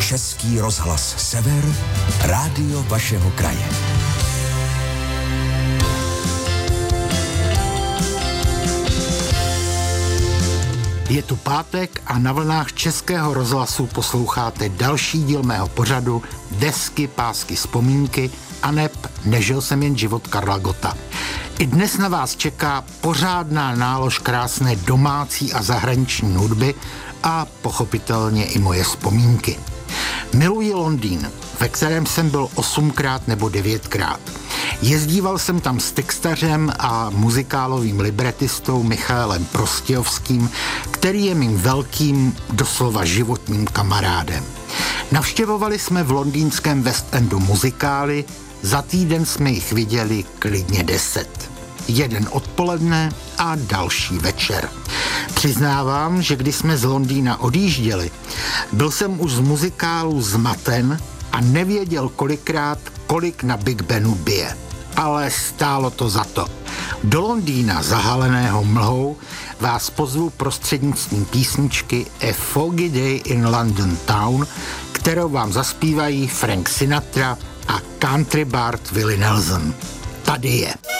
Český rozhlas Sever, rádio vašeho kraje. Je tu pátek a na vlnách Českého rozhlasu posloucháte další díl mého pořadu Desky, pásky, vzpomínky aneb Nežil jsem jen život Karla Gotta. I dnes na vás čeká pořádná nálož krásné domácí a zahraniční hudby a pochopitelně i moje vzpomínky. Miluji Londýn, ve kterém jsem byl 8krát nebo 9krát. Jezdíval jsem tam s textařem a muzikálovým libretistou Michaelem Prostějovským, který je mým velkým, doslova životním kamarádem. Navštěvovali jsme v londýnském West Endu muzikály, za týden jsme jich viděli klidně 10. Jeden odpoledne a další večer. Přiznávám, že když jsme z Londýna odjížděli, byl jsem už z muzikálu zmaten a nevěděl kolikrát, kolik na Big Benu bije. Ale stálo to za to. Do Londýna zahaleného mlhou vás pozvu prostřednictvím písničky A Foggy Day in London Town, kterou vám zaspívají Frank Sinatra a country bard Willie Nelson. Tady je.